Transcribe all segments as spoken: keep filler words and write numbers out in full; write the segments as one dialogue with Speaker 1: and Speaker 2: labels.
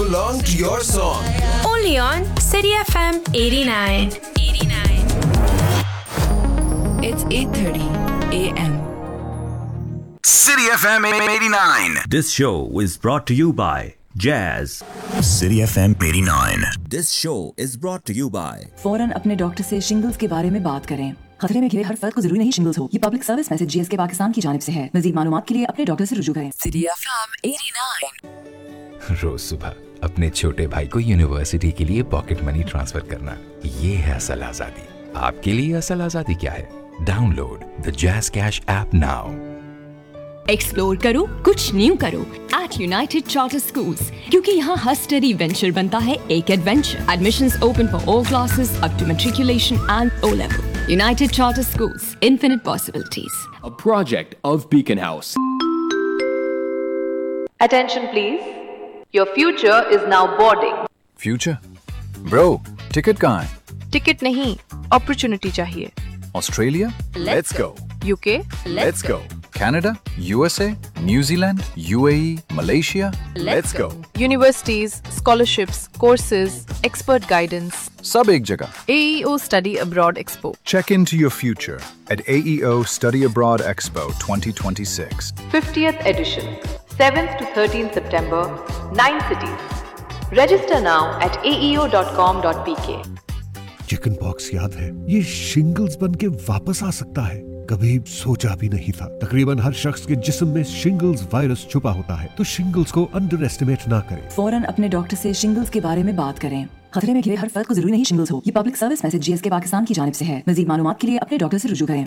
Speaker 1: along to your song.
Speaker 2: Only on City F M eighty-nine.
Speaker 3: It's eight thirty a m.
Speaker 4: City F M eighty-nine.
Speaker 5: This show is brought to you by Jazz.
Speaker 4: City F M eighty-nine.
Speaker 5: This show is brought to you by
Speaker 3: फौरन अपने doctor से shingles के बारे में बात करें। खतरे में घिरे हर फर्द को जरूरी नहीं शिंगल्स हो। ये public service message GSK Pakistan की जानिब से है। मज़ीद मालूमात के लिए अपने डॉक्टर से रुजू करें। City F M eighty-nine।
Speaker 6: रोज सुबह अपने छोटे भाई को यूनिवर्सिटी के लिए पॉकेट मनी ट्रांसफर करना, ये है असल आजादी। आपके लिए असल आजादी क्या है? Download the jazz cash app now.
Speaker 7: Explore करो, कुछ न्यू करो एट यूनाइटेड चार्टर स्कूल्स, क्योंकि यहाँ हर स्टडी वेंचर बनता है एक adventure. Admissions open for all classes up to matriculation and O level. United charter schools, infinite possibilities.
Speaker 8: A project of Beacon House.
Speaker 9: Attention please. Your future is now boarding.
Speaker 10: Future? Bro, ticket कहाँ है?
Speaker 9: Ticket नहीं, opportunity चाहिए.
Speaker 10: Australia? Let's go.
Speaker 9: U K?
Speaker 10: Let's go. Canada? U S A? New Zealand? U A E? Malaysia? Let's go.
Speaker 9: Universities, scholarships, courses, expert guidance.
Speaker 10: सब एक जगह.
Speaker 9: A E O Study Abroad Expo.
Speaker 10: Check into your future at A E O Study Abroad Expo twenty twenty-six.
Speaker 9: fiftieth edition. seventh to thirteenth September. Nine cities. Register now at a e o dot com dot p k.
Speaker 11: Chicken pox याद है? ये shingles बन के वापस आ सकता है। कभी सोचा भी नहीं था। तकरीबन हर शख्स के जिस्म में शिंगल्स वायरस छुपा होता है, तो शिंगल्स को अंडर एस्टिमेट ना करें।
Speaker 3: फौरन अपने डॉक्टर से शिंगल्स के बारे में बात करें। खतरे में घिरे हर फर्द को जरूरी नहीं शिंगल्स हो। ये public service message GSK Pakistan की जानिब से है। मज़ीद मालूमात के लिए अपने डॉक्टर से रुजू करें।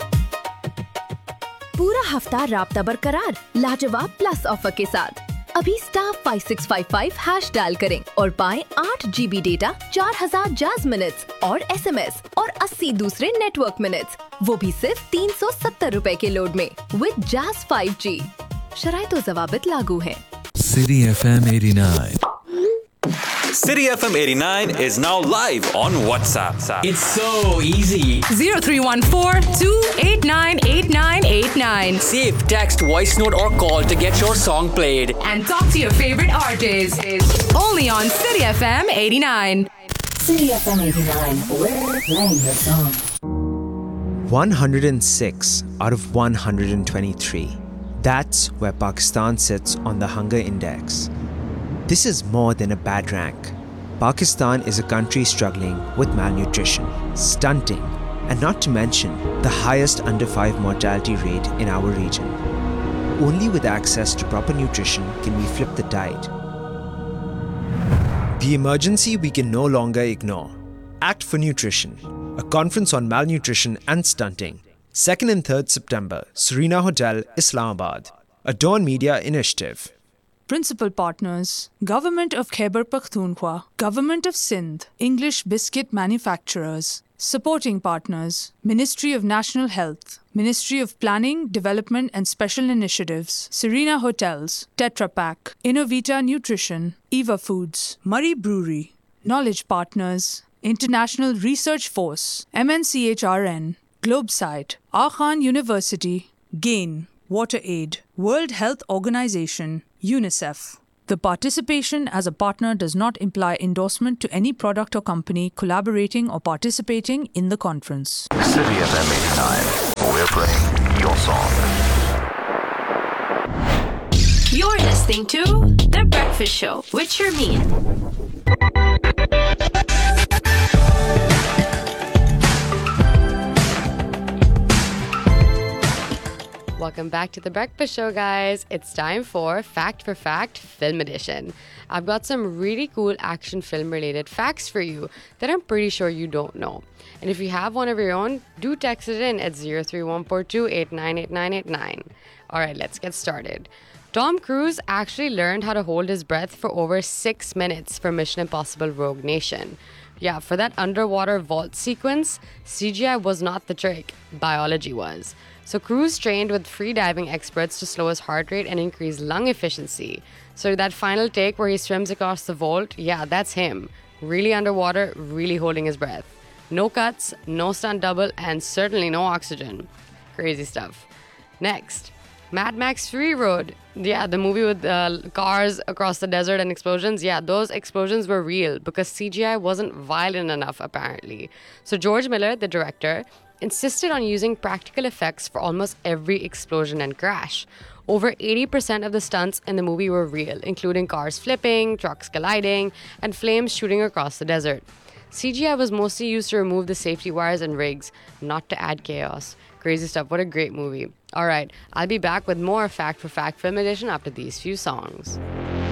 Speaker 7: पूरा हफ्ता राब्ता बरकरार लाजवाब प्लस ऑफर के साथ। अभी star five six five five hash dial करें और पाएं आठ जीबी डेटा, चार हजार जाज मिनट्स और एसएमएस और अस्सी दूसरे नेटवर्क मिनट्स, वो भी सिर्फ तीन सौ सत्तर रुपए के लोड में विद जाज फाइव जी। शराइत और ज़वाबित लागू हैं।
Speaker 12: City F M eighty-nine.
Speaker 13: City F M eighty-nine is now live on WhatsApp.
Speaker 14: It's so easy.
Speaker 2: zero three one four two eight nine eight nine eight nine.
Speaker 14: Save, text, voice note or call to get your song played.
Speaker 2: And talk to your favorite artist. Only on City F M eighty-nine.
Speaker 3: City F M eighty-nine. We're playing your song.
Speaker 15: one hundred six out of one hundred twenty-three. That's where Pakistan sits on the hunger index. This is more than a bad rank. Pakistan is a country struggling with malnutrition, stunting, and not to mention the highest under five mortality rate in our region. Only with access to proper nutrition can we flip the tide. The emergency we can no longer ignore. Act for Nutrition, a conference on malnutrition and stunting. second and third September, Serena Hotel, Islamabad. A Dawn Media initiative.
Speaker 16: Principal partners: Government of Khyber Pakhtunkhwa, Government of Sindh, English Biscuit Manufacturers. Supporting partners: Ministry of National Health, Ministry of Planning, Development and Special Initiatives, Serena Hotels, Tetra Pak, Innovita Nutrition, Eva Foods, Murray Brewery. Knowledge partners: International Research Force, M N C H R N, Globesite, Akhan University, GAIN, WaterAid, World Health Organization, UNICEF. The participation as a partner does not imply endorsement to any product or company collaborating or participating in the conference.
Speaker 4: City F M eighty-nine. We're playing your song.
Speaker 2: You're listening to The Breakfast Show with Sharmeen.
Speaker 17: Welcome back to The Breakfast Show, guys. It's time for Fact for Fact Film Edition. I've got some really cool action film related facts for you that I'm pretty sure you don't know. And if you have one of your own, do text it in at zero three one four two eight nine eight nine eight nine. All right, let's get started. Tom Cruise actually learned how to hold his breath for over six minutes for Mission Impossible Rogue Nation. Yeah, for that underwater vault sequence, C G I was not the trick, biology was. So Cruise trained with free diving experts to slow his heart rate and increase lung efficiency. So that final take where he swims across the vault, yeah, that's him. Really underwater, really holding his breath. No cuts, no stunt double, and certainly no oxygen. Crazy stuff. Next, Mad Max Fury Road. Yeah, the movie with uh, cars across the desert and explosions. Yeah, those explosions were real because C G I wasn't violent enough, apparently. So George Miller, the director, insisted on using practical effects for almost every explosion and crash. Over eighty percent of the stunts in the movie were real, including cars flipping, trucks colliding, and flames shooting across the desert. C G I was mostly used to remove the safety wires and rigs, not to add chaos. Crazy stuff. What a great movie. All right, I'll be back with more Fact for Fact Film Edition after these few songs.